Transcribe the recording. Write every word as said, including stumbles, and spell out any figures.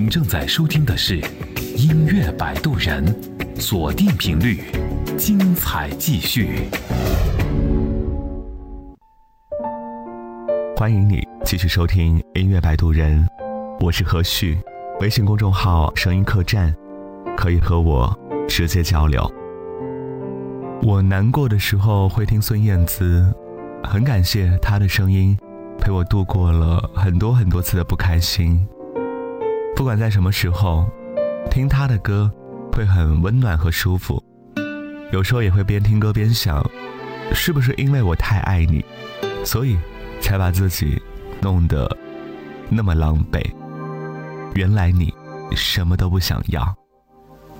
正在收听的是音乐摆渡人，锁定频率，精彩继续。 欢迎你继续收听音乐摆渡人，我是何旭，微信公众号声音客栈，可以和我直接交流。我难过的时候会听孙燕姿，很感谢她的声音陪我度过了很多很多次的不开心。不管在什么时候听她的歌会很温暖和舒服，有时候也会边听歌边想，是不是因为我太爱你，所以才把自己弄得那么狼狈。原来你什么都不想要。